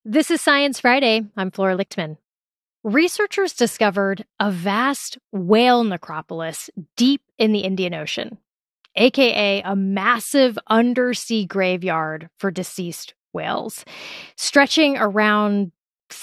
This is Science Friday. I'm Flora Lichtman. Researchers discovered a vast whale necropolis deep in the Indian Ocean, aka a massive undersea graveyard for deceased whales. Stretching around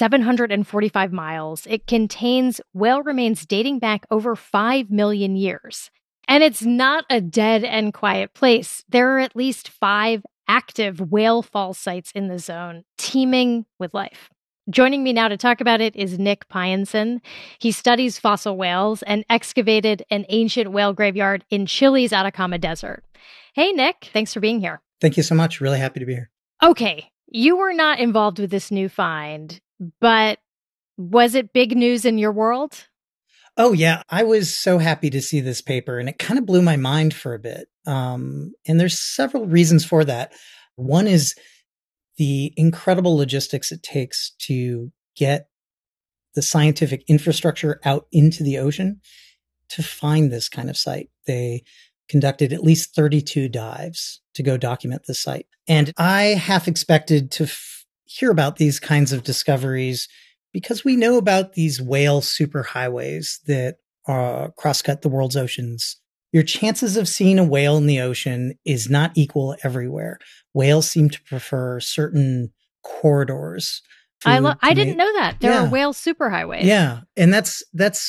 745 miles, it contains whale remains dating back over 5 million years. And it's not a dead and quiet place. There are at least 5 active whale fall sites in the zone, teeming with life. Joining me now to talk about it is Nick Pyenson. He studies fossil whales and excavated an ancient whale graveyard in Chile's Atacama Desert. Hey, Nick, thanks for being here. Thank you so much. Really happy to be here. Okay, you were not involved with this new find, but was it big news in your world? Oh, yeah. I was so happy to see this paper, and it kind of blew my mind for a bit. And there's several reasons for that. One is the incredible logistics it takes to get the scientific infrastructure out into the ocean to find this kind of site. They conducted at least 32 dives to go document the site. And I half expected to hear about these kinds of discoveries because we know about these whale superhighways that cross-cut the world's oceans. Your chances of seeing a whale in the ocean is not equal everywhere. Whales seem to prefer certain corridors. I didn't know that. There are whale superhighways. Yeah. And that's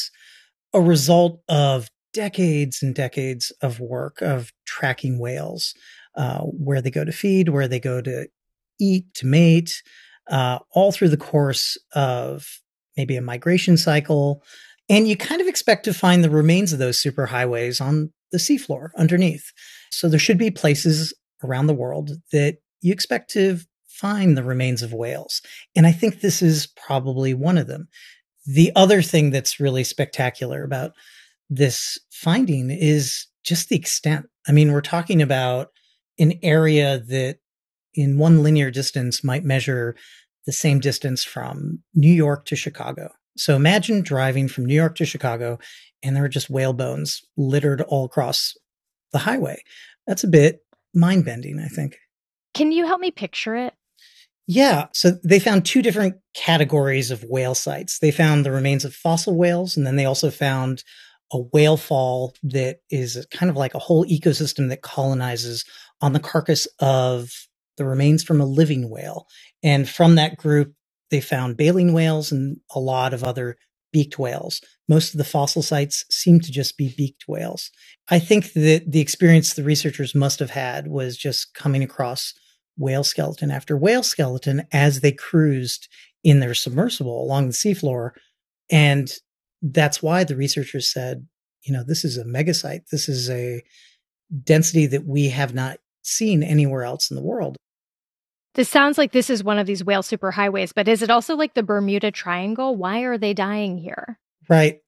a result of decades and decades of work of tracking whales, where they go to feed, where they go to eat, to mate, all through the course of maybe a migration cycle. And you kind of expect to find the remains of those superhighways on the seafloor underneath. So there should be places around the world that you expect to find the remains of whales. And I think this is probably one of them. The other thing that's really spectacular about this finding is just the extent. I mean, we're talking about an area that in one linear distance might measure the same distance from New York to Chicago. So imagine driving from New York to Chicago and there are just whale bones littered all across the highway. That's a bit mind-bending, I think. Can you help me picture it? Yeah. So they found 2 different categories of whale sites. They found the remains of fossil whales, and then they also found a whale fall that is kind of like a whole ecosystem that colonizes on the carcass of the remains from a living whale. And from that group, they found baleen whales and a lot of other beaked whales. Most of the fossil sites seem to just be beaked whales. I think that the experience the researchers must have had was just coming across whale skeleton after whale skeleton as they cruised in their submersible along the seafloor. And that's why the researchers said, this is a megasite. This is a density that we have not seen anywhere else in the world. This sounds like this is one of these whale superhighways, but is it also like the Bermuda Triangle? Why are they dying here? Right.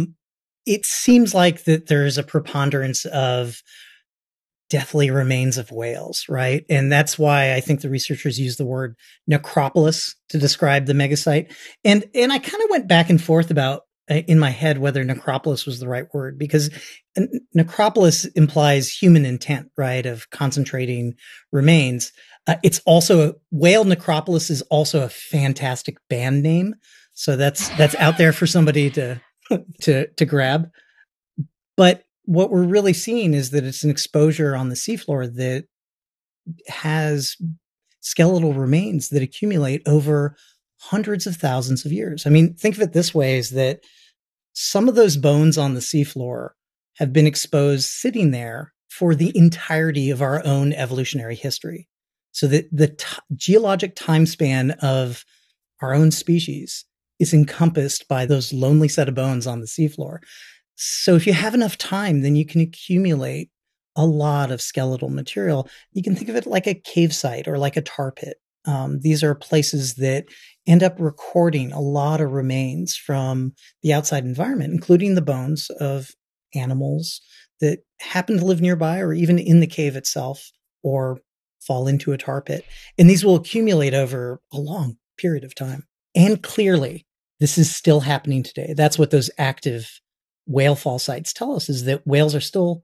It seems like that there's a preponderance of deathly remains of whales, right? And that's why I think the researchers use the word necropolis to describe the megasite. And I kind of went back and forth about in my head whether necropolis was the right word, because necropolis implies human intent, right? Of concentrating remains. It's also whale necropolis is also a fantastic band name. So that's out there for somebody to grab. But what we're really seeing is that it's an exposure on the seafloor that has skeletal remains that accumulate over hundreds of thousands of years. I mean, think of it this way, is that some of those bones on the seafloor have been exposed sitting there for the entirety of our own evolutionary history. So that the geologic time span of our own species is encompassed by those lonely set of bones on the seafloor. So if you have enough time, then you can accumulate a lot of skeletal material. You can think of it like a cave site or like a tar pit. These are places that end up recording a lot of remains from the outside environment, including the bones of animals that happen to live nearby or even in the cave itself or fall into a tar pit. And these will accumulate over a long period of time. And clearly, this is still happening today. That's what those active whale fall sites tell us, is that whales are still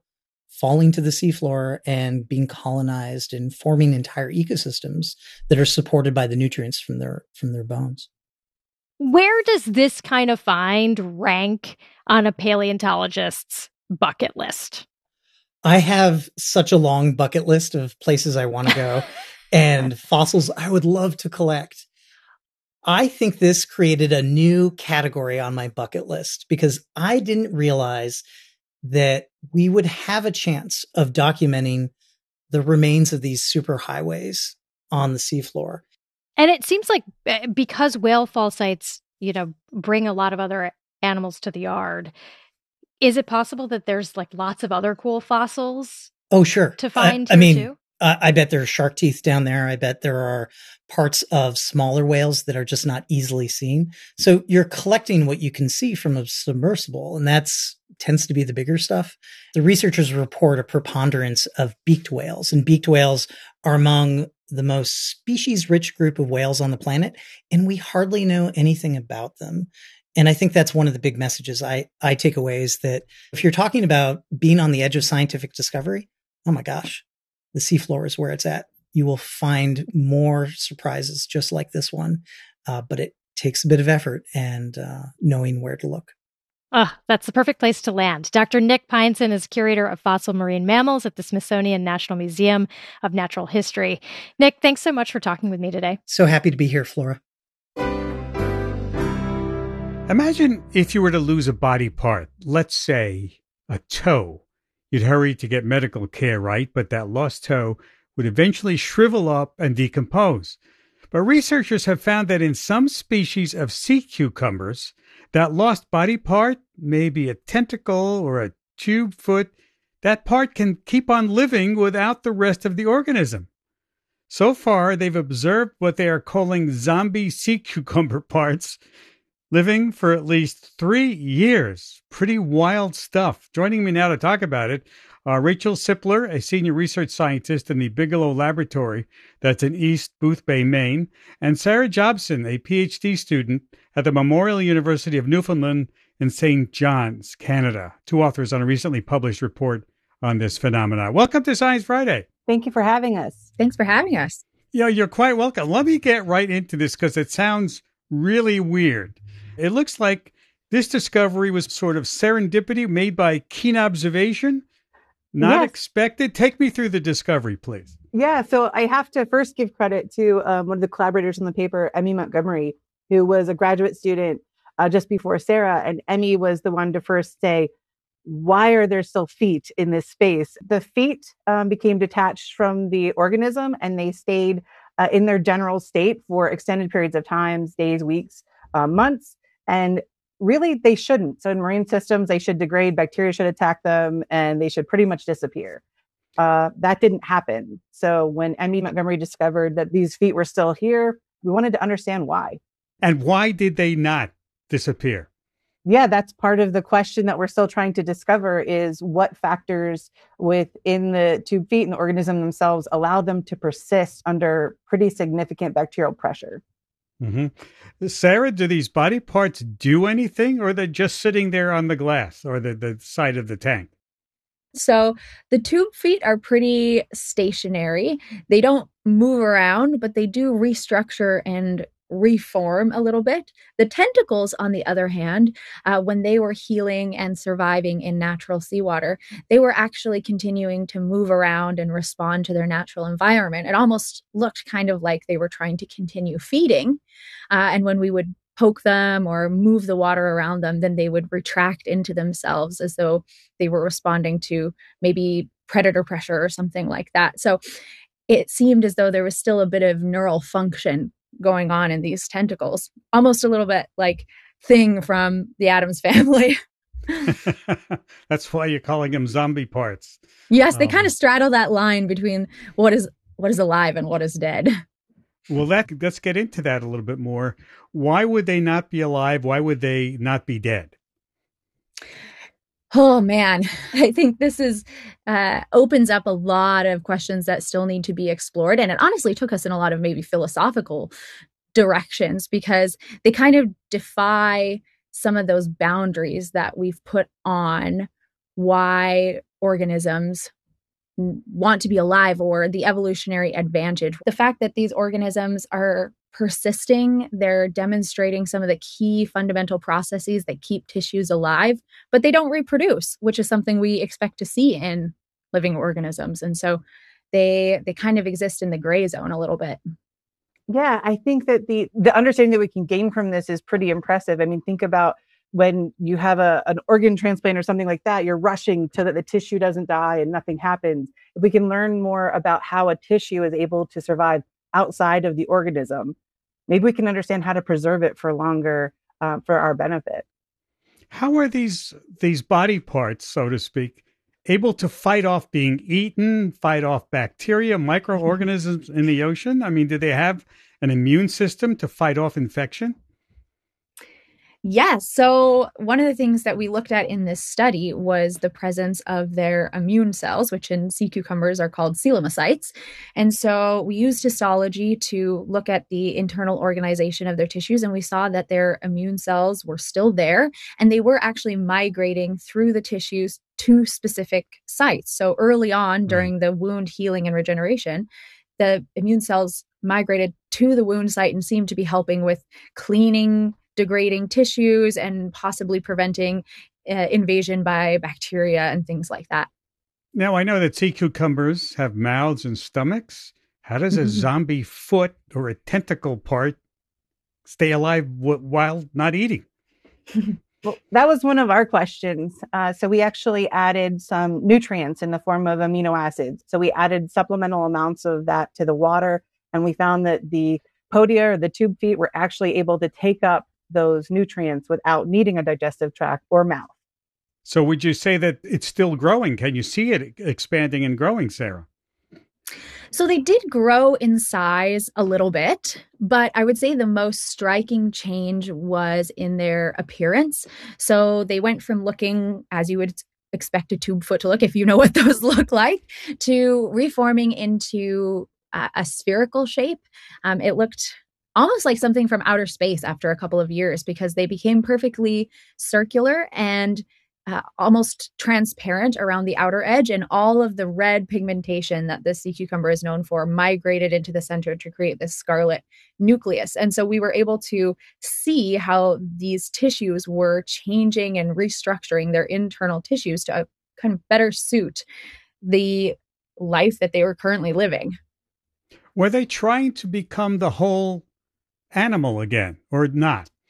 falling to the seafloor and being colonized and forming entire ecosystems that are supported by the nutrients from their bones. Where does this kind of find rank on a paleontologist's bucket list? I have such a long bucket list of places I want to go and fossils I would love to collect. I think this created a new category on my bucket list because I didn't realize that we would have a chance of documenting the remains of these superhighways on the seafloor. And it seems like because whale fall sites, bring a lot of other animals to the yard, is it possible that there's like lots of other cool fossils? Oh, sure. To find too? I bet there are shark teeth down there. I bet there are parts of smaller whales that are just not easily seen. So you're collecting what you can see from a submersible, and that's tends to be the bigger stuff. The researchers report a preponderance of beaked whales, and beaked whales are among the most species-rich group of whales on the planet, and we hardly know anything about them. And I think that's one of the big messages I take away is that if you're talking about being on the edge of scientific discovery, oh my gosh, the seafloor is where it's at. You will find more surprises just like this one. But it takes a bit of effort and knowing where to look. That's the perfect place to land. Dr. Nick Pineson is curator of fossil marine mammals at the Smithsonian National Museum of Natural History. Nick, thanks so much for talking with me today. So happy to be here, Flora. Imagine if you were to lose a body part, let's say a toe. You'd hurry to get medical care, right? But that lost toe would eventually shrivel up and decompose. But researchers have found that in some species of sea cucumbers, that lost body part, maybe a tentacle or a tube foot, that part can keep on living without the rest of the organism. So far, they've observed what they are calling zombie sea cucumber parts, living for at least 3 years. Pretty wild stuff. Joining me now to talk about it are Rachel Sipler, a senior research scientist in the Bigelow Laboratory that's in East Boothbay, Maine, and Sarah Jobson, a PhD student at the Memorial University of Newfoundland in St. John's, Canada, two authors on a recently published report on this phenomenon. Welcome to Science Friday. Thank you for having us. Thanks for having us. Yeah, you're quite welcome. Let me get right into this because it sounds really weird. It looks like this discovery was sort of serendipity made by keen observation, not expected. Take me through the discovery, please. Yeah, so I have to first give credit to one of the collaborators on the paper, Emmy Montgomery, who was a graduate student just before Sarah. And Emmy was the one to first say, why are there still feet in this space? The feet became detached from the organism and they stayed in their general state for extended periods of time, days, weeks, months. And really, they shouldn't. So in marine systems, they should degrade, bacteria should attack them, and they should pretty much disappear. That didn't happen. So when Emmy Montgomery discovered that these feet were still here, we wanted to understand why. And why did they not disappear? Yeah, that's part of the question that we're still trying to discover is what factors within the tube feet and the organism themselves allow them to persist under pretty significant bacterial pressure. Mm-hmm. Sarah, do these body parts do anything or they're just sitting there on the glass or the side of the tank? So the tube feet are pretty stationary. They don't move around, but they do restructure and reform a little bit. The tentacles, on the other hand, when they were healing and surviving in natural seawater, they were actually continuing to move around and respond to their natural environment. It almost looked kind of like they were trying to continue feeding. And when we would poke them or move the water around them, then they would retract into themselves as though they were responding to maybe predator pressure or something like that. So it seemed as though there was still a bit of neural function going on in these tentacles, almost a little bit like Thing from the Addams Family. That's why you're calling them zombie parts. Yes, they kind of straddle that line between what is alive and what is dead. Well, let's get into that a little bit more. Why would they not be alive? Why would they not be dead? Oh, man, I think this opens up a lot of questions that still need to be explored. And it honestly took us in a lot of maybe philosophical directions because they kind of defy some of those boundaries that we've put on why organisms want to be alive, or the evolutionary advantage. The fact that these organisms are persisting, they're demonstrating some of the key fundamental processes that keep tissues alive, but they don't reproduce, which is something we expect to see in living organisms. And so they kind of exist in the gray zone a little bit. Yeah, I think that the understanding that we can gain from this is pretty impressive. I mean, think about when you have an organ transplant or something like that, you're rushing so that the tissue doesn't die and nothing happens. If we can learn more about how a tissue is able to survive outside of the organism, maybe we can understand how to preserve it for longer, for our benefit. How are these body parts, so to speak, able to fight off being eaten, fight off bacteria, microorganisms in the ocean? I mean, do they have an immune system to fight off infection? Yes. So one of the things that we looked at in this study was the presence of their immune cells, which in sea cucumbers are called coelomocytes. And so we used histology to look at the internal organization of their tissues, and we saw that their immune cells were still there, and they were actually migrating through the tissues to specific sites. So early on during the wound healing and regeneration, the immune cells migrated to the wound site and seemed to be helping with cleaning degrading tissues and possibly preventing invasion by bacteria and things like that. Now, I know that sea cucumbers have mouths and stomachs. How does a zombie foot or a tentacle part stay alive while not eating? Well, that was one of our questions. So we actually added some nutrients in the form of amino acids. So we added supplemental amounts of that to the water, and we found that the podia, or the tube feet, were actually able to take up those nutrients without needing a digestive tract or mouth. So would you say that it's still growing? Can you see it expanding and growing, Sarah? So they did grow in size a little bit, but I would say the most striking change was in their appearance. So they went from looking, as you would expect a tube foot to look, if you know what those look like, to reforming into a spherical shape. It looked almost like something from outer space after a couple of years, because they became perfectly circular and almost transparent around the outer edge, and all of the red pigmentation that the sea cucumber is known for migrated into the center to create this scarlet nucleus. And so we were able to see how these tissues were changing and restructuring their internal tissues to kind of better suit the life that they were currently living. Were they trying to become the whole animal again, or not?